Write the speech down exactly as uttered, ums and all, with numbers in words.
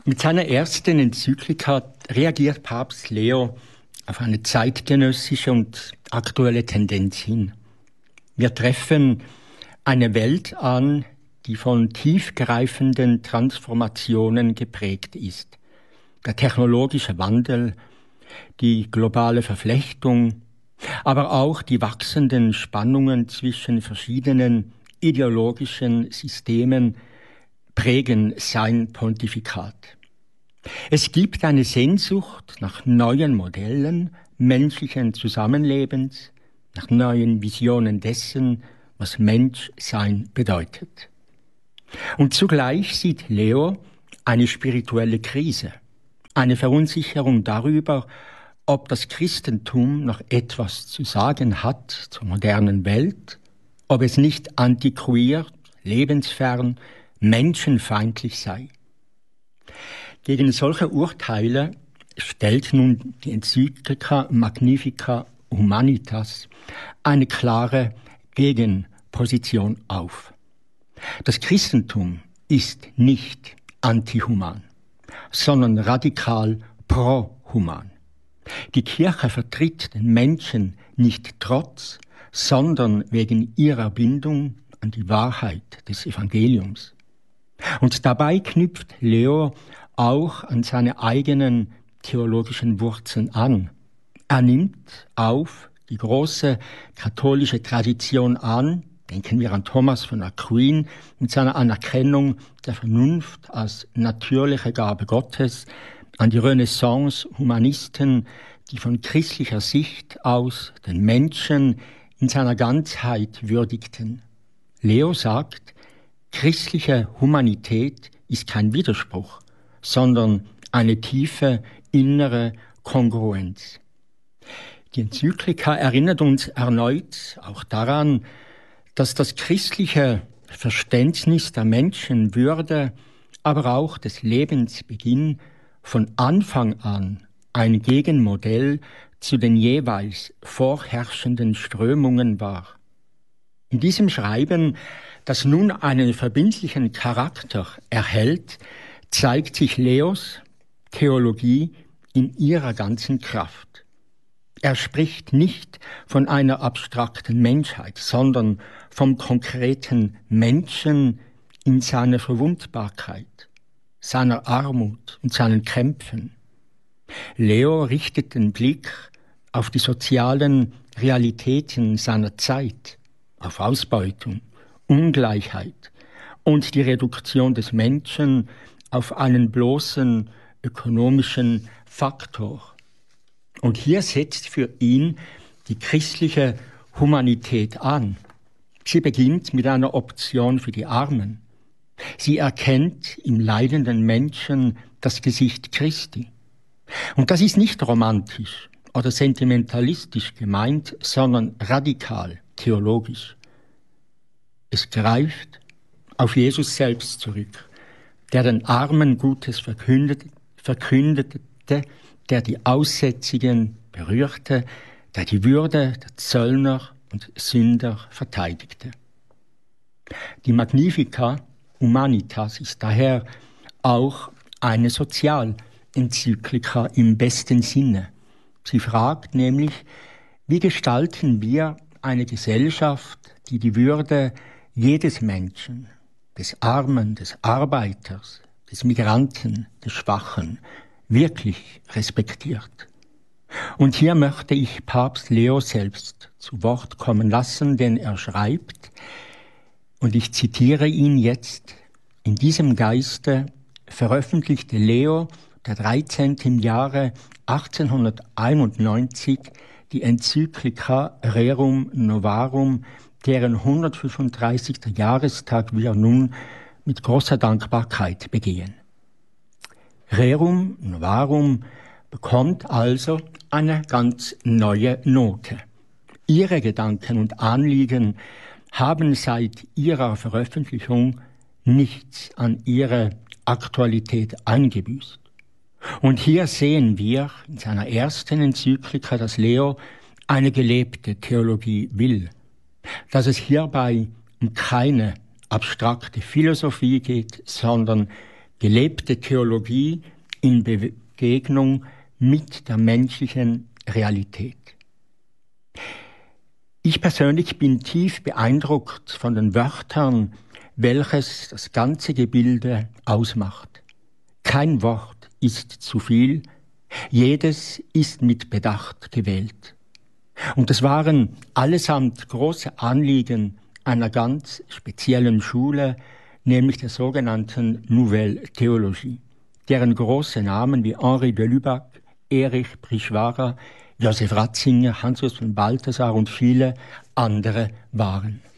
Mit seiner ersten Enzyklika reagiert Papst Leo auf eine zeitgenössische und aktuelle Tendenz hin. Wir treffen eine Welt an, die von tiefgreifenden Transformationen geprägt ist. Der technologische Wandel, die globale Verflechtung, aber auch die wachsenden Spannungen zwischen verschiedenen ideologischen Systemen prägen sein Pontifikat. Es gibt eine Sehnsucht nach neuen Modellen menschlichen Zusammenlebens, nach neuen Visionen dessen, was Menschsein bedeutet. Und zugleich sieht Leo eine spirituelle Krise, eine Verunsicherung darüber, ob das Christentum noch etwas zu sagen hat zur modernen Welt, ob es nicht antiquiert, lebensfern, menschenfeindlich sei. Gegen solche Urteile stellt nun die Enzyklika Magnificat Humanitas eine klare Gegenposition auf. Das Christentum ist nicht antihuman, sondern radikal prohuman. Die Kirche vertritt den Menschen nicht trotz, sondern wegen ihrer Bindung an die Wahrheit des Evangeliums. Und dabei knüpft Leo auch an seine eigenen theologischen Wurzeln an. Er nimmt auf die große katholische Tradition an, denken wir an Thomas von Aquin, mit seiner Anerkennung der Vernunft als natürliche Gabe Gottes, an die Renaissance-Humanisten, die von christlicher Sicht aus den Menschen in seiner Ganzheit würdigten. Leo sagt, christliche Humanität ist kein Widerspruch, sondern eine tiefe innere Kongruenz. Die Enzyklika erinnert uns erneut auch daran, dass das christliche Verständnis der Menschenwürde, aber auch des Lebensbeginn von Anfang an ein Gegenmodell zu den jeweils vorherrschenden Strömungen war. In diesem Schreiben, das nun einen verbindlichen Charakter erhält, zeigt sich Leos Theologie in ihrer ganzen Kraft. Er spricht nicht von einer abstrakten Menschheit, sondern vom konkreten Menschen in seiner Verwundbarkeit, seiner Armut und seinen Kämpfen. Leo richtet den Blick auf die sozialen Realitäten seiner Zeit, auf Ausbeutung, Ungleichheit und die Reduktion des Menschen auf einen bloßen ökonomischen Faktor. Und hier setzt für ihn die christliche Humanität an. Sie beginnt mit einer Option für die Armen. Sie erkennt im leidenden Menschen das Gesicht Christi. Und das ist nicht romantisch oder sentimentalistisch gemeint, sondern radikal theologisch. Es greift auf Jesus selbst zurück, der den Armen Gutes verkündete, verkündete, der die Aussätzigen berührte, der die Würde der Zöllner und Sünder verteidigte. Die Magnificat Humanitas ist daher auch eine Sozialenzyklika im besten Sinne. Sie fragt nämlich, wie gestalten wir eine Gesellschaft, die die Würde jedes Menschen, des Armen, des Arbeiters, des Migranten, des Schwachen, wirklich respektiert. Und hier möchte ich Papst Leo selbst zu Wort kommen lassen, denn er schreibt, und ich zitiere ihn jetzt, in diesem Geiste veröffentlichte Leo der dreizehnte im Jahre achtzehnhunderteinundneunzig die Enzyklika Rerum Novarum, deren hundertfünfunddreißigsten Jahrestag wir nun mit großer Dankbarkeit begehen. Rerum Novarum bekommt also eine ganz neue Note. Ihre Gedanken und Anliegen haben seit ihrer Veröffentlichung nichts an ihre Aktualität eingebüßt. Und hier sehen wir in seiner ersten Enzyklika, dass Leo eine gelebte Theologie will, dass es hierbei um keine abstrakte Philosophie geht, sondern gelebte Theologie in Begegnung mit der menschlichen Realität. Ich persönlich bin tief beeindruckt von den Wörtern, welches das ganze Gebilde ausmacht. Kein Wort ist zu viel, jedes ist mit Bedacht gewählt. Und es waren allesamt große Anliegen einer ganz speziellen Schule, nämlich der sogenannten Nouvelle Théologie, deren große Namen wie Henri de Lubac, Erich Brichwara, Josef Ratzinger, Hans-Urs von Balthasar und viele andere waren.